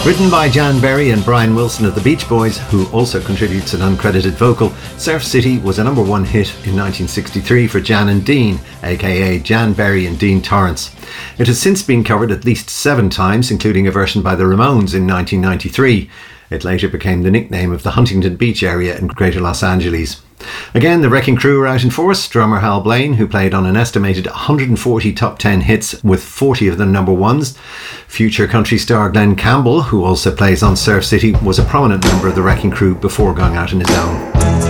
Written by Jan Berry and Brian Wilson of the Beach Boys, who also contributes an uncredited vocal, Surf City was a number one hit in 1963 for Jan and Dean, aka Jan Berry and Dean Torrance. It has since been covered at least 7 times, including a version by the Ramones in 1993. It later became the nickname of the Huntington Beach area in Greater Los Angeles. Again, the Wrecking Crew are out in force. Drummer Hal Blaine, who played on an estimated 140 top 10 hits with 40 of them number ones. Future country star Glenn Campbell, who also plays on Surf City, was a prominent member of the Wrecking Crew before going out on his own.